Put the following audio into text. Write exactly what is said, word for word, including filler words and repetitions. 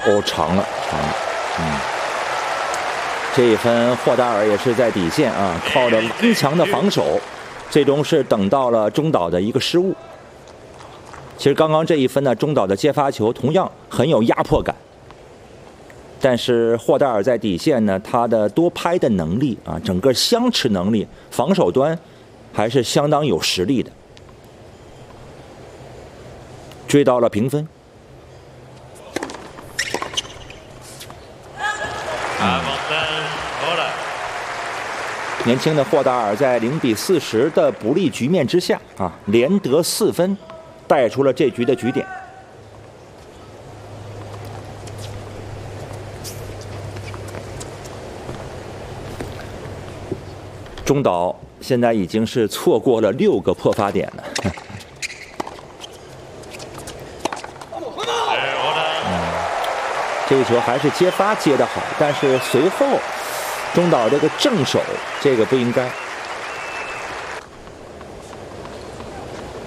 哦，长了，长了，嗯。这一分霍达尔也是在底线啊，靠着顽强的防守，最终是等到了中岛的一个失误。其实刚刚这一分呢，中岛的接发球同样很有压迫感，但是霍达尔在底线呢，他的多拍的能力啊，整个相持能力、防守端还是相当有实力的，追到了平分。年轻的霍达尔在零比四十的不利局面之下啊，连得四分，带出了这局的局点。中岛现在已经是错过了六个破发点了。嗯，这个球还是接发接得好，但是随后中岛这个正手，这个不应该。